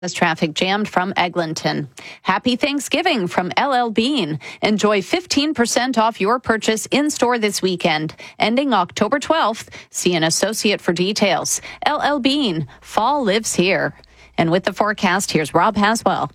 As traffic jammed from Eglinton. Happy Thanksgiving from LL Bean. Enjoy 15% off your purchase in-store this weekend, ending October 12th. See an associate for details. LL Bean, fall lives here. And with the forecast, here's Rob Haswell.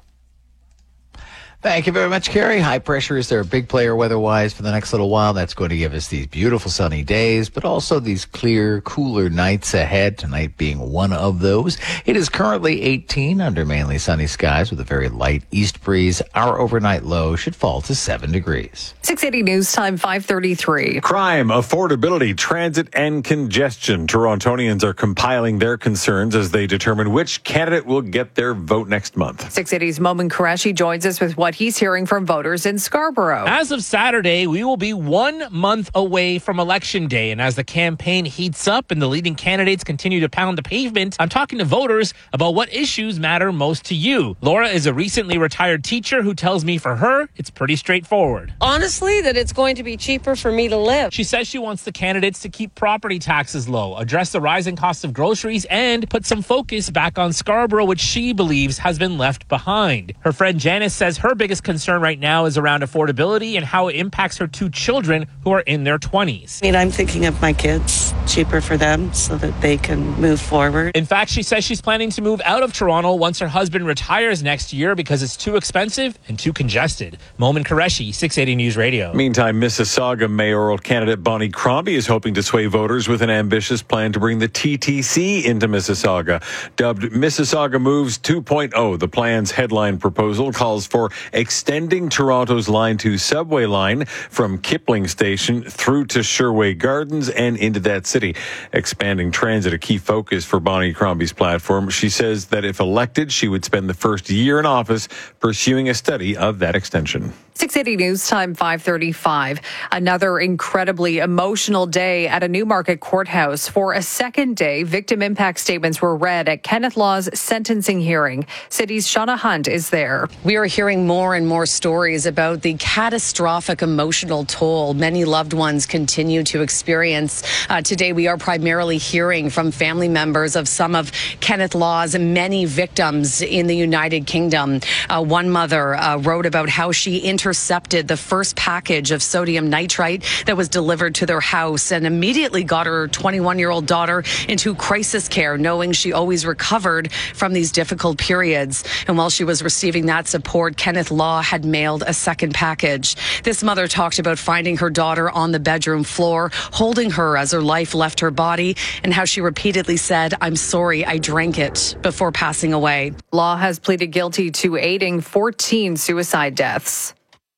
Thank you very much, Carrie. High pressure is there a big player weather-wise for the next little while. That's going to give us these beautiful sunny days, but also these clear, cooler nights ahead, tonight being one of those. It is currently 18 under mainly sunny skies with a very light east breeze. Our overnight low should fall to 7 degrees. 680 News Time, 5:33. Crime, affordability, transit, and congestion. Torontonians are compiling their concerns as they determine which candidate will get their vote next month. 680's Momin Qureshi joins us with what he's hearing from voters in Scarborough. As of Saturday, we will be 1 month away from Election Day. And as the campaign heats up and the leading candidates continue to pound the pavement, I'm talking to voters about what issues matter most to you. Laura is a recently retired teacher who tells me for her, it's pretty straightforward. Honestly, that it's going to be cheaper for me to live. She says she wants the candidates to keep property taxes low, address the rising cost of groceries, and put some focus back on Scarborough, which she believes has been left behind. Her friend Janice says her biggest concern right now is around affordability and how it impacts her 2 children who are in their 20s. I mean, I'm thinking of my kids, cheaper for them so that they can move forward. In fact, she says she's planning to move out of Toronto once her husband retires next year because it's too expensive and too congested. Momin Qureshi, 680 News Radio. Meantime, Mississauga mayoral candidate Bonnie Crombie is hoping to sway voters with an ambitious plan to bring the TTC into Mississauga. Dubbed Mississauga Moves 2.0, the plan's headline proposal calls for extending Toronto's Line 2 subway line from Kipling Station through to Sherway Gardens and into that city. Expanding transit, a key focus for Bonnie Crombie's platform. She says that if elected, she would spend the first year in office pursuing a study of that extension. 680 News Time, 5:35. Another incredibly emotional day at a Newmarket courthouse. For a second day, victim impact statements were read at Kenneth Law's sentencing hearing. City's Shauna Hunt is there. We are hearing more and more stories about the catastrophic emotional toll many loved ones continue to experience. Today, we are primarily hearing from family members of some of Kenneth Law's many victims in the United Kingdom. One mother wrote about how she intercepted the first package of sodium nitrite that was delivered to their house and immediately got her 21-year-old daughter into crisis care, knowing she always recovered from these difficult periods. And while she was receiving that support, Kenneth Law had mailed a second package. This mother talked about finding her daughter on the bedroom floor, holding her as her life left her body, and how she repeatedly said, "I'm sorry, I drank it," before passing away. Law has pleaded guilty to aiding 14 suicide deaths.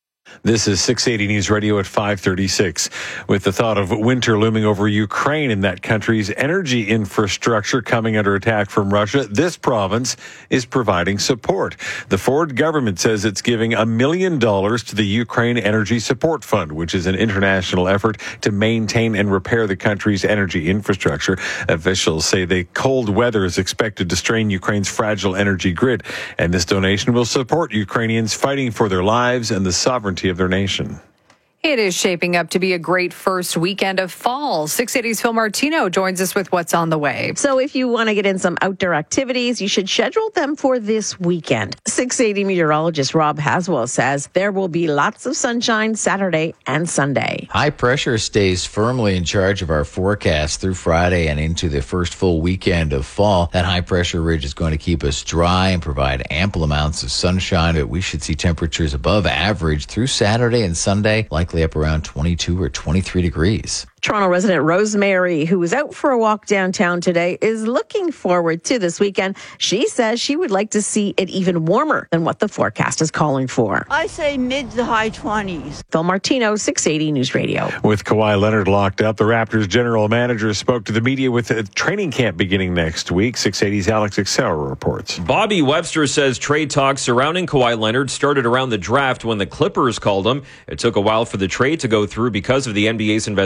This is 680 News Radio at 5:36. With the thought of winter looming over Ukraine and that country's energy infrastructure coming under attack from Russia, this province is providing support. The Ford government says it's giving $1 million to the Ukraine Energy Support Fund, which is an international effort to maintain and repair the country's energy infrastructure. Officials say the cold weather is expected to strain Ukraine's fragile energy grid, and this donation will support Ukrainians fighting for their lives and the sovereignty of their nation. It is shaping up to be a great first weekend of fall. 680's Phil Martino joins us with what's on the way. So if you want to get in some outdoor activities, you should schedule them for this weekend. 680 meteorologist Rob Haswell says there will be lots of sunshine Saturday and Sunday. High pressure stays firmly in charge of our forecast through Friday and into the first full weekend of fall. That high pressure ridge is going to keep us dry and provide ample amounts of sunshine, but we should see temperatures above average through Saturday and Sunday, likely up around 22 or 23 degrees. Toronto resident Rosemary, who was out for a walk downtown today, is looking forward to this weekend. She says she would like to see it even warmer than what the forecast is calling for. I say mid to high 20s. Phil Martino, 680 News Radio. With Kawhi Leonard locked up, the Raptors general manager spoke to the media with a training camp beginning next week. 680's Alex Excel reports. Bobby Webster says trade talks surrounding Kawhi Leonard started around the draft when the Clippers called him. It took a while for the trade to go through because of the NBA's investigation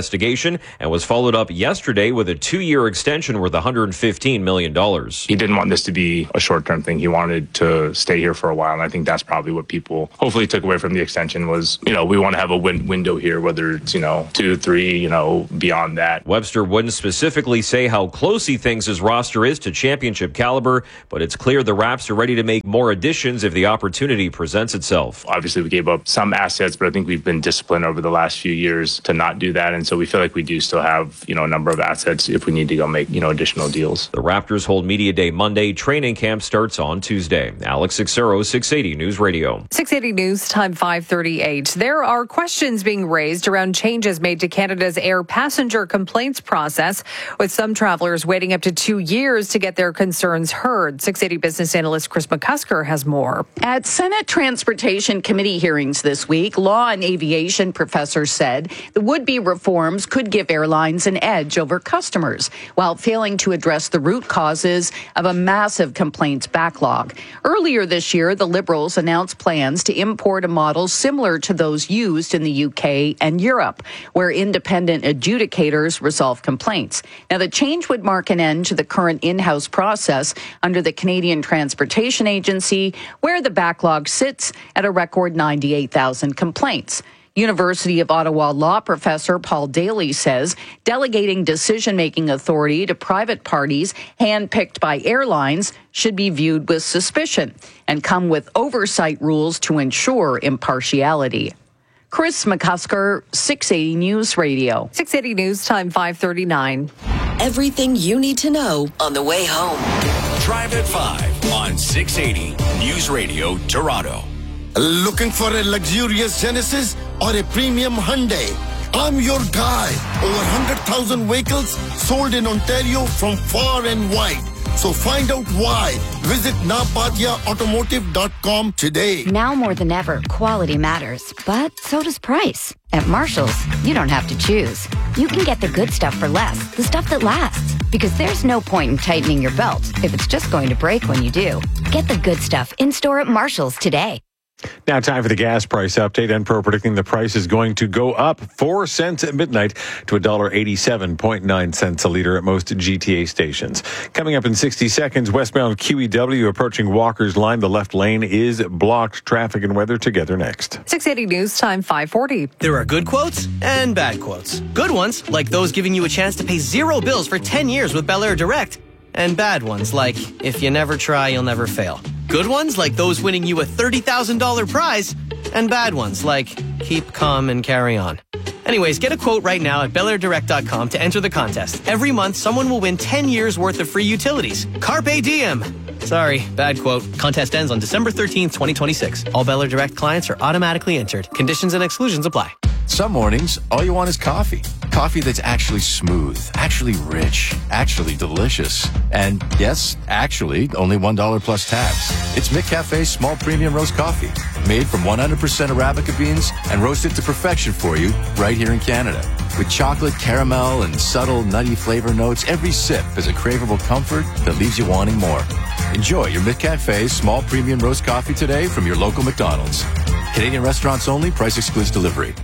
extension and was followed up yesterday with a 2-year extension worth $115 million. He didn't want this to be a short-term thing. He wanted to stay here for a while, and I think that's probably what people hopefully took away from the extension was, we want to have a window here, whether it's, 2, 3, beyond that. Webster wouldn't specifically say how close he thinks his roster is to championship caliber, but it's clear the Raps are ready to make more additions if the opportunity presents itself. Obviously, we gave up some assets, but I think we've been disciplined over the last few years to not do that, and so we feel like we do still have, a number of assets if we need to go make, additional deals. The Raptors hold Media Day Monday. Training camp starts on Tuesday. Alex Sixero, 680 News Radio. 680 News Time 5:38. There are questions being raised around changes made to Canada's air passenger complaints process, with some travelers waiting up to 2 years to get their concerns heard. 680 business analyst Chris McCusker has more. At Senate Transportation Committee hearings this week, law and aviation professors said the would-be reforms could give airlines an edge over customers, while failing to address the root causes of a massive complaints backlog. Earlier this year, the Liberals announced plans to import a model similar to those used in the UK and Europe, where independent adjudicators resolve complaints. Now, the change would mark an end to the current in-house process under the Canadian Transportation Agency, where the backlog sits at a record 98,000 complaints. University of Ottawa law professor Paul Daly says delegating decision-making authority to private parties handpicked by airlines should be viewed with suspicion and come with oversight rules to ensure impartiality. Chris McCusker, 680 News Radio. 680 News Time 5:39. Everything you need to know on the way home. Drive at 5 on 680 News Radio Toronto. Looking for a luxurious Genesis or a premium Hyundai? I'm your guy. Over 100,000 vehicles sold in Ontario from far and wide. So find out why. Visit napadiaautomotive.com today. Now more than ever, quality matters, but so does price. At Marshall's, you don't have to choose. You can get the good stuff for less, the stuff that lasts. Because there's no point in tightening your belt if it's just going to break when you do. Get the good stuff in-store at Marshall's today. Now time for the gas price update. Enpro predicting the price is going to go up 4 cents at midnight to $1.87.9 a liter at most GTA stations. Coming up in 60 seconds, westbound QEW approaching Walker's Line. The left lane is blocked. Traffic and weather together next. 680 News Time 5:40. There are good quotes and bad quotes. Good ones, like those giving you a chance to pay 0 bills for 10 years with Bel Air Direct. And bad ones, like, if you never try, you'll never fail. Good ones, like those winning you a $30,000 prize. And bad ones, like, keep calm and carry on. Anyways, get a quote right now at BelAirDirect.com to enter the contest. Every month, someone will win 10 years worth of free utilities. Carpe diem. Sorry, bad quote. Contest ends on December 13th, 2026. All Bel Air Direct clients are automatically entered. Conditions and exclusions apply. Some mornings, all you want is coffee. Coffee that's actually smooth, actually rich, actually delicious. And yes, actually, only $1 plus tax. It's McCafe's small premium roast coffee, made from 100% Arabica beans and roasted to perfection for you right here in Canada. With chocolate, caramel, and subtle nutty flavor notes, every sip is a craveable comfort that leaves you wanting more. Enjoy your McCafe's small premium roast coffee today from your local McDonald's. Canadian restaurants only, price excludes delivery.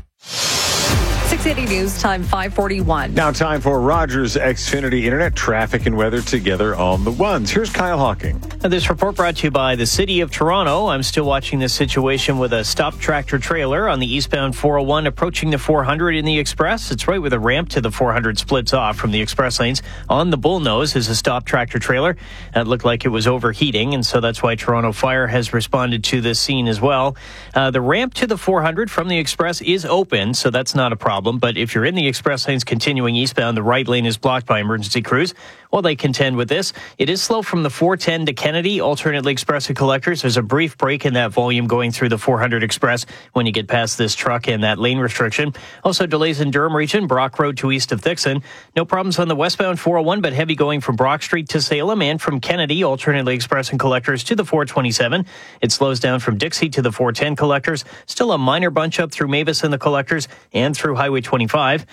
680 News Time 5:41. Now time for Rogers Xfinity Internet traffic and weather together on the ones. Here's Kyle Hawking. And this report brought to you by the City of Toronto. I'm still watching this situation with a stopped tractor trailer on the eastbound 401 approaching the 400 in the Express. It's right where the ramp to the 400 splits off from the Express lanes. On the Bullnose is a stopped tractor trailer. That looked like it was overheating, and so that's why Toronto Fire has responded to this scene as well. The ramp to the 400 from the Express is open, so that's not a problem. But if you're in the Express lanes continuing eastbound, the right lane is blocked by emergency crews. While they contend with this, it is slow from the 410 to Kennedy, alternately Express and Collectors. There's a brief break in that volume going through the 400 Express when you get past this truck and that lane restriction. Also delays in Durham region, Brock Road to east of Thixon. No problems on the westbound 401, but heavy going from Brock Street to Salem and from Kennedy, alternately Express and Collectors to the 427. It slows down from Dixie to the 410 Collectors. Still a minor bunch up through Mavis and the Collectors and through Highway 25.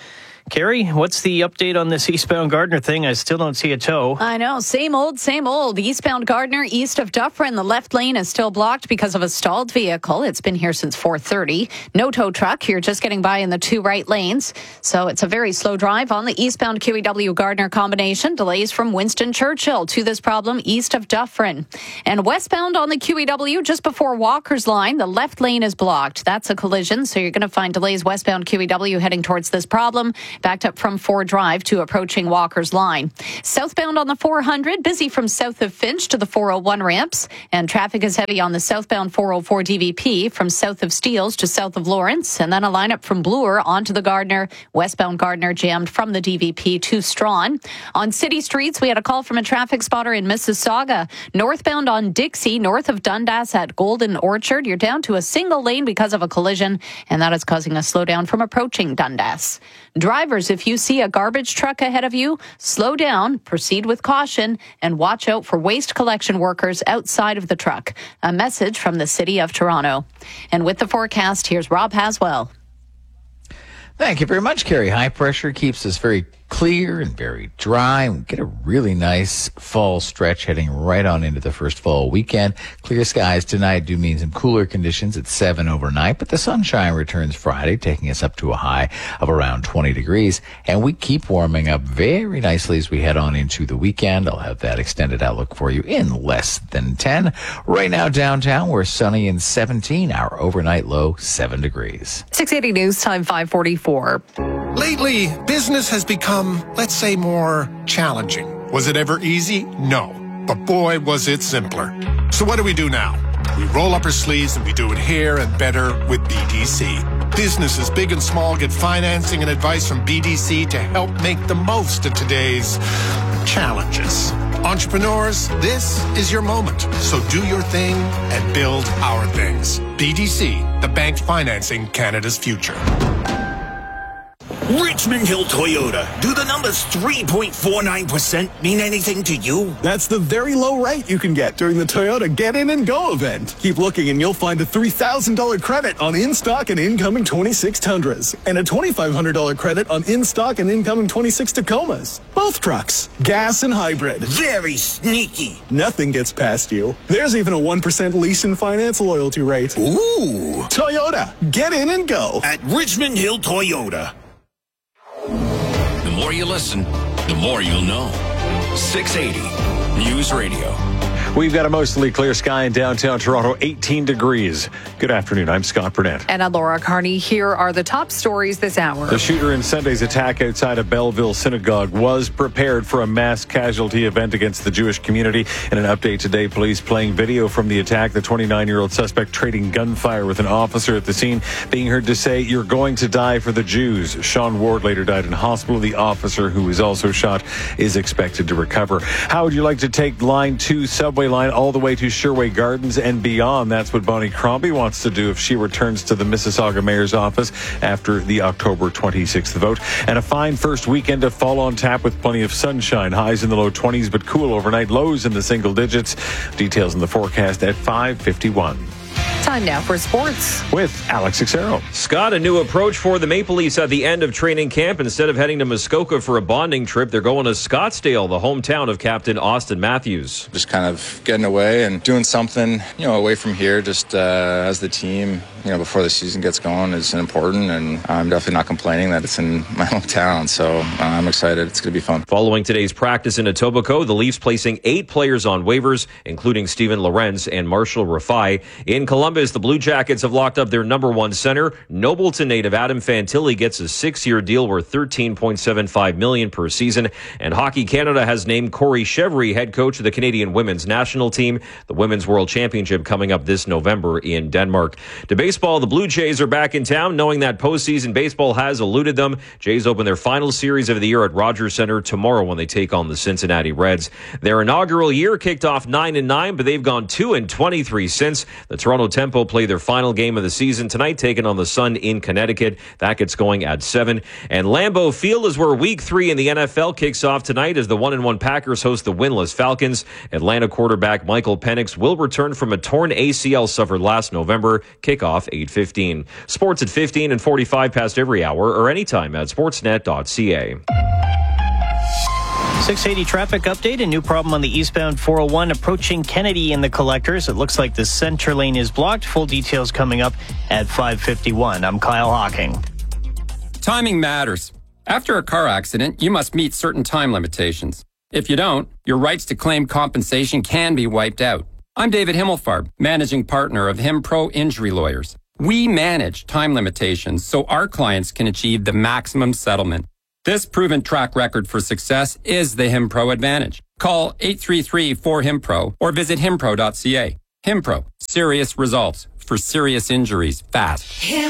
Carrie, what's the update on this eastbound Gardner thing? I still don't see a tow. I know. Same old, same old. Eastbound Gardner, east of Dufferin. The left lane is still blocked because of a stalled vehicle. It's been here since 4:30. No tow truck. You're just getting by in the two right lanes. So it's a very slow drive on the eastbound QEW Gardner combination. Delays from Winston Churchill to this problem east of Dufferin. And westbound on the QEW just before Walker's Line, the left lane is blocked. That's a collision. So you're going to find delays westbound QEW heading towards this problem. Backed up from Ford Drive to approaching Walker's Line. Southbound on the 400, busy from south of Finch to the 401 ramps. And traffic is heavy on the southbound 404 DVP from south of Steeles to south of Lawrence. And then a lineup from Bloor onto the Gardner. Westbound Gardner jammed from the DVP to Strawn. On city streets, we had a call from a traffic spotter in Mississauga. Northbound on Dixie, north of Dundas at Golden Orchard. You're down to a single lane because of a collision, and that is causing a slowdown from approaching Dundas. Drivers, if you see a garbage truck ahead of you, slow down, proceed with caution, and watch out for waste collection workers outside of the truck. A message from the City of Toronto. And with the forecast, here's Rob Haswell. Thank you very much, Carrie. High pressure keeps us very clear and very dry. We get a really nice fall stretch heading right on into the first fall weekend. Clear skies tonight do mean some cooler conditions at 7 overnight, but the sunshine returns Friday, taking us up to a high of around 20 degrees. And we keep warming up very nicely as we head on into the weekend. I'll have that extended outlook for you in less than 10. Right now downtown, we're sunny and 17. Our overnight low, 7 degrees. 680 News Time, 5:44. Lately, business has become, let's say, more challenging. Was it ever easy? No. But boy, was it simpler. So what do we do now? We roll up our sleeves and we do it here and better with BDC. Businesses big and small get financing and advice from BDC to help make the most of today's challenges. Entrepreneurs, this is your moment. So do your thing and build our things. BDC, the bank financing Canada's future. Richmond Hill Toyota. Do the numbers 3.49% mean anything to you? That's the very low rate you can get during the Toyota Get In and Go event. Keep looking and you'll find a $3,000 credit on in-stock and incoming 26 Tundras and a $2,500 credit on in-stock and incoming 26 Tacomas. Both trucks, gas and hybrid. Very sneaky. Nothing gets past you. There's even a 1% lease and finance loyalty rate. Ooh. Toyota, Get In and Go. At Richmond Hill Toyota. The more you listen, the more you'll know. 680 News Radio. We've got a mostly clear sky in downtown Toronto, 18 degrees. Good afternoon. I'm Scott Burnett. And I'm Laura Carney. Here are the top stories this hour. The shooter in Sunday's attack outside of Belleville Synagogue was prepared for a mass casualty event against the Jewish community. In an update today, police playing video from the attack. The 29-year-old suspect trading gunfire with an officer at the scene, being heard to say, "You're going to die for the Jews." Sean Ward later died in hospital. The officer, who was also shot, is expected to recover. How would you like to take Line 2 subway line all the way to Sherway Gardens and beyond? That's what Bonnie Crombie wants to do if she returns to the Mississauga mayor's office after the October 26th vote. And a fine first weekend of fall on tap with plenty of sunshine. Highs in the low 20s, but cool overnight. Lows in the single digits. Details in the forecast at 5:51. Time now for sports with Alex Xero. Scott, a new approach for the Maple Leafs at the end of training camp. Instead of heading to Muskoka for a bonding trip, they're going to Scottsdale, the hometown of captain Austin Matthews. Just kind of getting away and doing something, away from here, just as the team, before the season gets going is important. And I'm definitely not complaining that it's in my hometown. So I'm excited. It's going to be fun. Following today's practice in Etobicoke, the Leafs placing 8 players on waivers, including Steven Lorentz and Marshall Rafai. In Columbus, the Blue Jackets have locked up their number 1 center. Nobleton native Adam Fantilli gets a 6-year deal worth $13.75 million per season. And Hockey Canada has named Corey Chevry head coach of the Canadian women's national team. The Women's World Championship coming up this November in Denmark. To baseball, the Blue Jays are back in town, knowing that postseason baseball has eluded them. Jays open their final series of the year at Rogers Center tomorrow when they take on the Cincinnati Reds. Their inaugural year kicked off 9-9, but they've gone 2-23 since. The Toronto Tempo play their final game of the season tonight, taking on the Sun in Connecticut. That gets going at 7. And Lambeau Field is where Week 3 in the NFL kicks off tonight as the 1-1 Packers host the winless Falcons. Atlanta quarterback Michael Penix will return from a torn ACL suffered last November. Kickoff off 8:15. Sports at 15 and 45 past every hour or anytime at sportsnet.ca. 680 traffic update. A new problem on the eastbound 401 approaching Kennedy in the collectors. It looks like the center lane is blocked. Full details coming up at 5:51. I'm Kyle Hawking. Timing matters. After a car accident, you must meet certain time limitations. If you don't, your rights to claim compensation can be wiped out. I'm David Himmelfarb, managing partner of HimPro Injury Lawyers. We manage time limitations so our clients can achieve the maximum settlement. This proven track record for success is the HimPro advantage. Call 833-4HimPro or visit himpro.ca. HimPro, serious results for serious injuries fast.